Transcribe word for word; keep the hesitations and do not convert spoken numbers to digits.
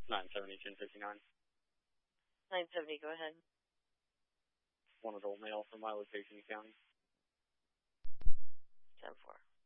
nine seventy, ten fifty-nine. nine seventy, go ahead. One adult male from my location, county. ten four.